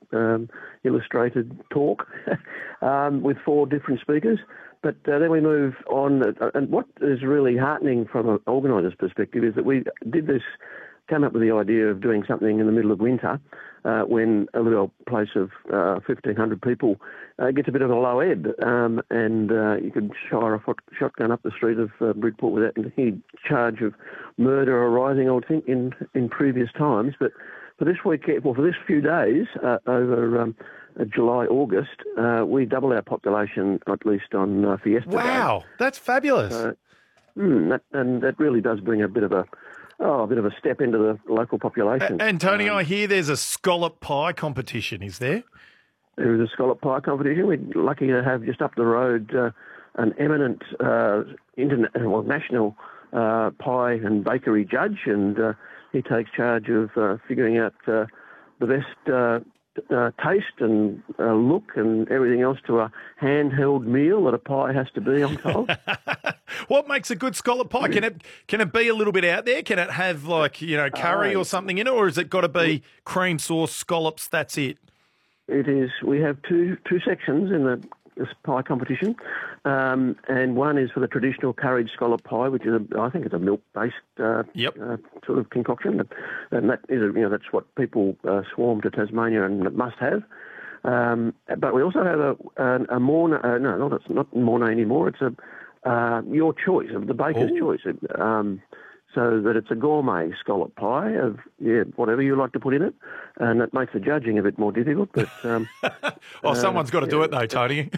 illustrated talk with 4 different speakers. But then we move on, and what is really heartening from an organiser's perspective is that we came up with the idea of doing something in the middle of winter when a little place of 1,500 people gets a bit of a low ebb, and you could fire a shotgun up the street of Bridport without any charge of murder arising, I would think, in previous times. But for this weekend, for this few days over July, August, we double our population, at least on Fiesta Day. Wow, that's fabulous. That really does bring a bit of a step into the local population. And Tony, I hear there's a scallop pie competition, is there? There is a scallop pie competition. We're lucky to have just up the road an eminent national pie and bakery judge, and he takes charge of figuring out the best taste and look and everything else to a handheld meal that a pie has to be, I'm told. What makes a good scallop pie? Can it be a little bit out there? Can it have curry or something in it, or has it got to be cream sauce scallops? That's it. It is. We have two sections in this pie competition, and one is for the traditional curried scallop pie, which is I think it's a milk-based sort of concoction, and that is that's what people swarm to Tasmania and must have. But we also have a Mornay. No, it's not Mornay anymore. It's a your choice, of the baker's choice. So that it's a gourmet scallop pie of whatever you like to put in it, and it makes the judging a bit more difficult. But someone's got to do it though, Tony.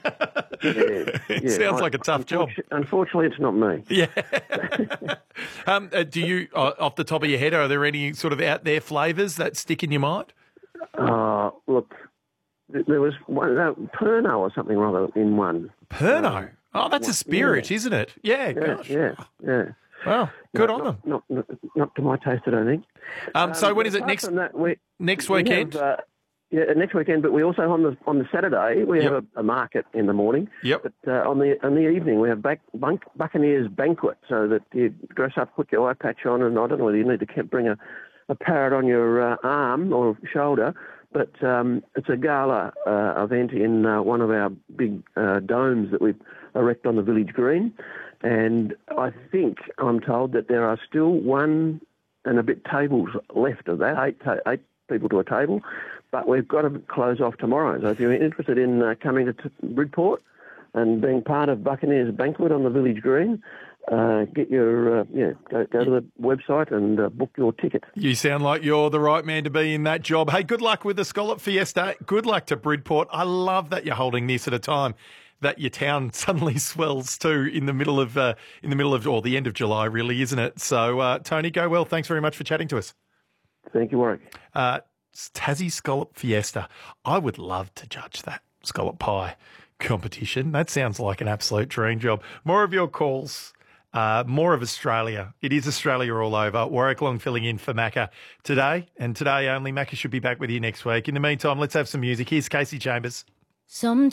It sounds like a tough job. Unfortunately, it's not me. Yeah. Do you, off the top of your head, are there any sort of out there flavours that stick in your mind? Look, there was one Pernod or something rather in one. Pernod. That's a spirit, isn't it? Yeah. Gosh. Yeah. Well, good on them. Not to my taste, I don't think. So when is it next? Next weekend? Next weekend. But we also on the Saturday we have a market in the morning. Yep. But on the evening we have Buccaneers banquet, so that you dress up, put your eye patch on, and I don't know whether you need to bring a parrot on your arm or shoulder. But it's a gala event in one of our big domes that we erect on the village green. And I'm told that there are still 1 and a bit tables left of that, 8 people to a table. But we've got to close off tomorrow. So if you're interested in coming to Bridport and being part of Buccaneers banquet on the village green, get your go to the website and book your ticket. You sound like you're the right man to be in that job. Hey, good luck with the Scallop Fiesta. Good luck to Bridport. I love that you're holding this at a time that your town suddenly swells too in the middle of or the end of July, really, isn't it? So, Tony, go well. Thanks very much for chatting to us. Thank you, Warwick. Tassie Scallop Fiesta. I would love to judge that scallop pie competition. That sounds like an absolute dream job. More of your calls. More of Australia. It is Australia all over. Warwick Long filling in for Macca today, and today only. Macca should be back with you next week. In the meantime, let's have some music. Here's Casey Chambers.